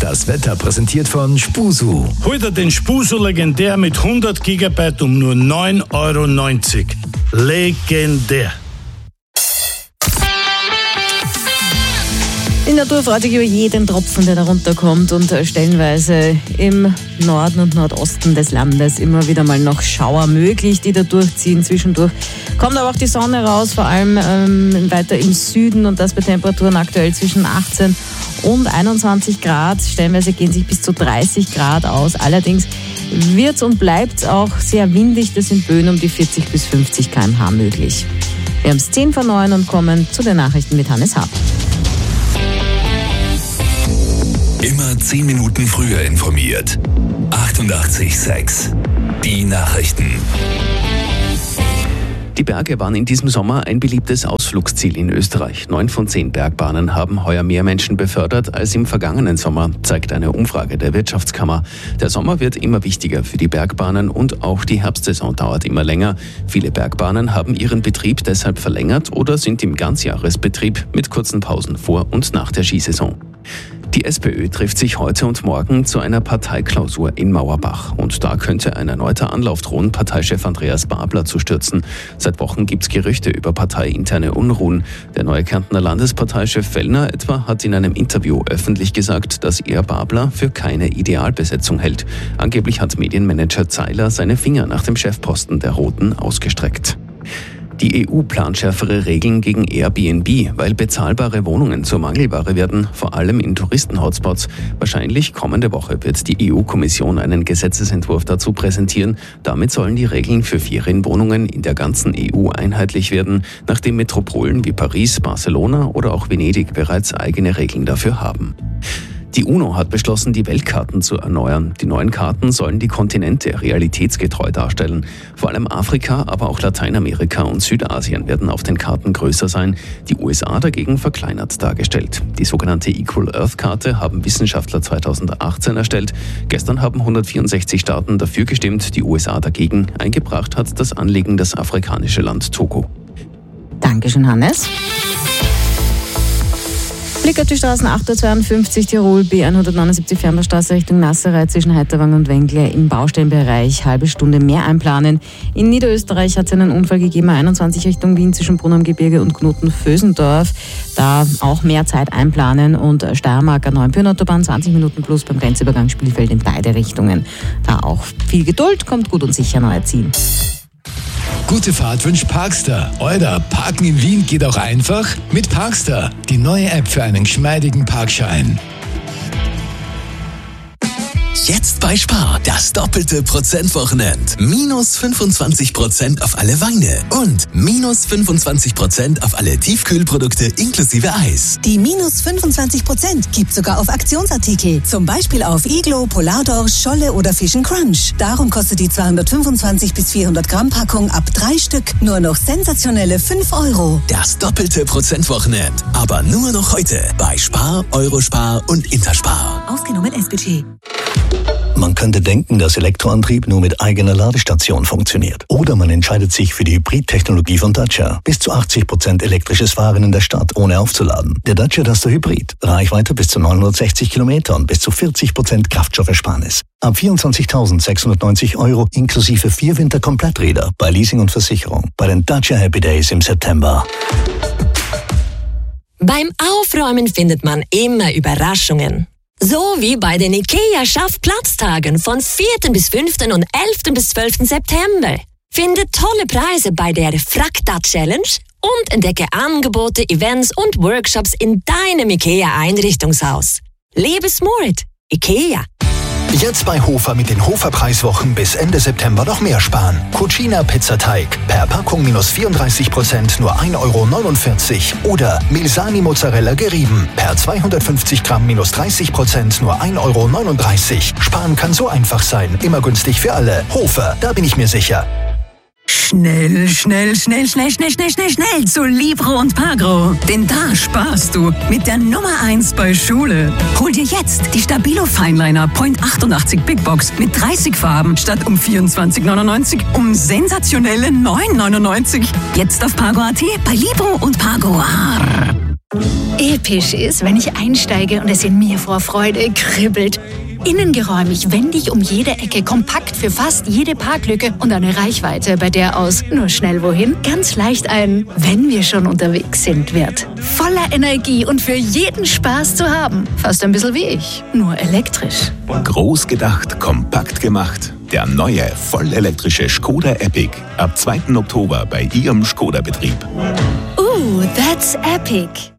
Das Wetter präsentiert von Spusu. Heute den Spusu Legendär mit 100 GB um nur 9,90 €. Legendär. Die Natur freut sich über jeden Tropfen, der da runterkommt, und stellenweise im Norden und Nordosten des Landes immer wieder mal noch Schauer möglich, die da durchziehen. Zwischendurch kommt aber auch die Sonne raus, vor allem weiter im Süden, und das bei Temperaturen aktuell zwischen 18 und 21 Grad. Stellenweise gehen sich bis zu 30 Grad aus. Allerdings wird es und bleibt es auch sehr windig. Das sind Böen um die 40 bis 50 km/h möglich. Wir haben es 10:09 und kommen zu den Nachrichten mit Hannes Happ. Immer 10 Minuten früher informiert. 88,6. Die Nachrichten. Die Berge waren in diesem Sommer ein beliebtes Ausflugsziel in Österreich. 9 von 10 Bergbahnen haben heuer mehr Menschen befördert als im vergangenen Sommer, zeigt eine Umfrage der Wirtschaftskammer. Der Sommer wird immer wichtiger für die Bergbahnen und auch die Herbstsaison dauert immer länger. Viele Bergbahnen haben ihren Betrieb deshalb verlängert oder sind im Ganzjahresbetrieb mit kurzen Pausen vor und nach der Skisaison. Die SPÖ trifft sich heute und morgen zu einer Parteiklausur in Mauerbach. Und da könnte ein erneuter Anlauf drohen, Parteichef Andreas Babler zu stürzen. Seit Wochen gibt es Gerüchte über parteiinterne Unruhen. Der neue Kärntner Landesparteichef Fellner etwa hat in einem Interview öffentlich gesagt, dass er Babler für keine Idealbesetzung hält. Angeblich hat Medienmanager Zeiler seine Finger nach dem Chefposten der Roten ausgestreckt. Die EU plant schärfere Regeln gegen Airbnb, weil bezahlbare Wohnungen zur Mangelware werden, vor allem in Touristen-Hotspots. Wahrscheinlich kommende Woche wird die EU-Kommission einen Gesetzesentwurf dazu präsentieren. Damit sollen die Regeln für Ferienwohnungen in der ganzen EU einheitlich werden, nachdem Metropolen wie Paris, Barcelona oder auch Venedig bereits eigene Regeln dafür haben. Die UNO hat beschlossen, die Weltkarten zu erneuern. Die neuen Karten sollen die Kontinente realitätsgetreu darstellen. Vor allem Afrika, aber auch Lateinamerika und Südasien werden auf den Karten größer sein. Die USA dagegen verkleinert dargestellt. Die sogenannte Equal Earth Karte haben Wissenschaftler 2018 erstellt. Gestern haben 164 Staaten dafür gestimmt, die USA dagegen. Eingebracht hat das Anliegen das afrikanische Land Togo. Dankeschön, Hannes. Blick auf die Straßen: 8:52 Uhr Tirol, B179 Fernstraße Richtung Nasserei zwischen Heiterwang und Wengle im Baustellenbereich. Halbe Stunde mehr einplanen. In Niederösterreich hat es einen Unfall gegeben, 21 Richtung Wien zwischen Brunn am Gebirge und Knoten-Vösendorf. Da auch mehr Zeit einplanen. Und Steiermark an Neuenbüren-Autobahn 20 Minuten plus beim Grenzübergang Spielfeld in beide Richtungen. Da auch viel Geduld, kommt gut und sicher neu ziehen. Gute Fahrt wünscht Parkster. Oder Parken in Wien geht auch einfach mit Parkster. Die neue App für einen geschmeidigen Parkschein. Jetzt bei Spar, das doppelte Prozentwochenend. Minus 25% auf alle Weine und minus 25% auf alle Tiefkühlprodukte inklusive Eis. Die minus 25% gibt sogar auf Aktionsartikel. Zum Beispiel auf Iglo, Polardorsch, Scholle oder Fish & Crunch. Darum kostet die 225 bis 400 Gramm Packung ab 3 Stück nur noch sensationelle 5 €. Das doppelte Prozentwochenend. Aber nur noch heute bei Spar, Eurospar und Interspar. Ausgenommen S-Budget. Man könnte denken, dass Elektroantrieb nur mit eigener Ladestation funktioniert. Oder man entscheidet sich für die Hybrid-Technologie von Dacia. Bis zu 80% elektrisches Fahren in der Stadt, ohne aufzuladen. Der Dacia Duster Hybrid. Reichweite bis zu 960 Kilometer und bis zu 40% Kraftstoffersparnis. Ab 24.690 € inklusive 4 Winterkompletträder bei Leasing und Versicherung. Bei den Dacia Happy Days im September. Beim Aufräumen findet man immer Überraschungen. So wie bei den IKEA-Schaffplatztagen von 4. bis 5. und 11. bis 12. September. Finde tolle Preise bei der Frakta-Challenge und entdecke Angebote, Events und Workshops in deinem IKEA-Einrichtungshaus. Lebe smart. IKEA. Jetzt bei Hofer mit den Hofer-Preiswochen bis Ende September noch mehr sparen. Cucina Pizzateig per Packung minus 34%, nur 1,49 € oder Milsani Mozzarella gerieben per 250 Gramm minus 30%, nur 1,39 €. Sparen kann so einfach sein, immer günstig für alle. Hofer, da bin ich mir sicher. Schnell zu Libro und Pagro. Denn da sparst du mit der Nummer 1 bei Schule. Hol dir jetzt die Stabilo Fineliner Point 88 Big Box mit 30 Farben statt um 24,99 um sensationelle 9,99. Jetzt auf Pagro.at bei Libro und Pagro. Episch ist, wenn ich einsteige und es in mir vor Freude kribbelt. Innen geräumig, wendig um jede Ecke, kompakt für fast jede Parklücke und eine Reichweite, bei der aus nur schnell wohin ganz leicht ein "wenn wir schon unterwegs sind" wird. Voller Energie und für jeden Spaß zu haben. Fast ein bisschen wie ich, nur elektrisch. Groß gedacht, kompakt gemacht. Der neue, vollelektrische Škoda Epiq. Ab 2. Oktober bei Ihrem Škoda-Betrieb. That's epic.